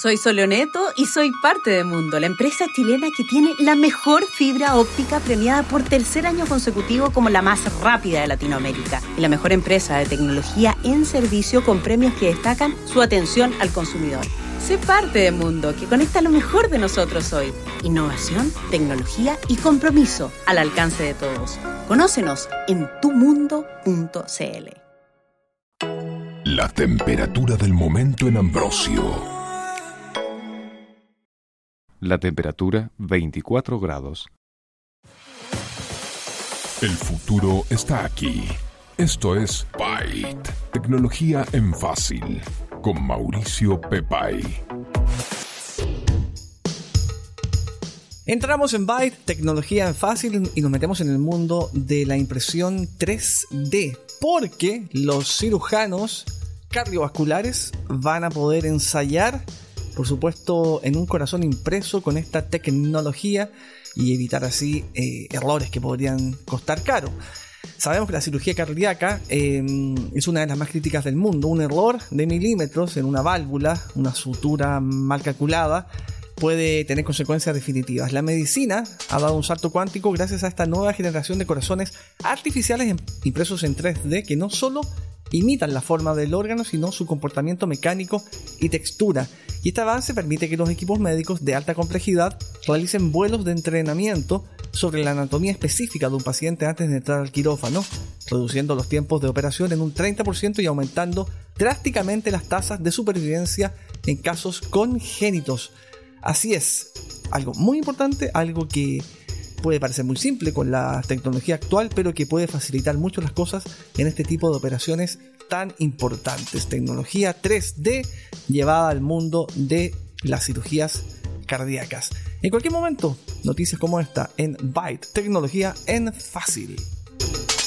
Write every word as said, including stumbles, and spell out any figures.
Soy Soleoneto y soy parte de Mundo, la empresa chilena que tiene la mejor fibra óptica premiada por tercer año consecutivo como la más rápida de Latinoamérica y la mejor empresa de tecnología en servicio con premios que destacan su atención al consumidor. Sé parte de Mundo, que conecta lo mejor de nosotros hoy. Innovación, tecnología y compromiso al alcance de todos. Conócenos en tu mundo punto c l. La temperatura del momento en Ambrosio. La temperatura veinticuatro grados. El futuro está aquí. Esto es Byte, tecnología en fácil, con Mauricio Pepay. Entramos en Byte, tecnología en fácil, y nos metemos en el mundo de la impresión tres D, porque los cirujanos cardiovasculares van a poder ensayar, por supuesto, en un corazón impreso con esta tecnología y evitar así eh, errores que podrían costar caro. Sabemos que la cirugía cardíaca eh, es una de las más críticas del mundo. Un error de milímetros en una válvula, una sutura mal calculada, puede tener consecuencias definitivas. La medicina ha dado un salto cuántico gracias a esta nueva generación de corazones artificiales impresos en tres D que no solo imitan la forma del órgano, sino su comportamiento mecánico y textura. Y este avance permite que los equipos médicos de alta complejidad realicen vuelos de entrenamiento sobre la anatomía específica de un paciente antes de entrar al quirófano, reduciendo los tiempos de operación en un treinta por ciento y aumentando drásticamente las tasas de supervivencia en casos congénitos. Así es, algo muy importante, algo que puede parecer muy simple con la tecnología actual, pero que puede facilitar mucho las cosas en este tipo de operaciones tan importantes. Tecnología tres D llevada al mundo de las cirugías cardíacas. En cualquier momento, noticias como esta en Byte, tecnología en fácil.